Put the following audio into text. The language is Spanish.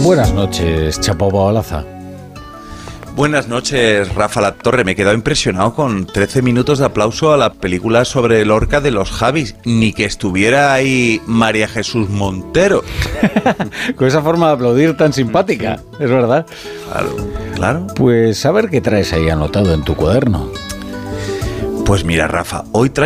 Buenas noches, Chapo Baolaza. Buenas noches, Rafa La Torre. Me he quedado impresionado con 13 minutos de aplauso a la película sobre Lorca de los Javis. Ni que estuviera ahí María Jesús Montero. Con esa forma de aplaudir tan simpática, es verdad. Claro. Pues a ver qué traes ahí anotado en tu cuaderno. Pues mira, Rafa, hoy traigo